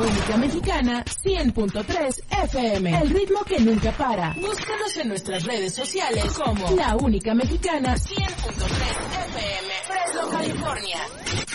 Única Mexicana 100.3 FM. El ritmo que nunca para. Búscanos en nuestras redes sociales como La Única Mexicana 100.3 FM. Fresno, California.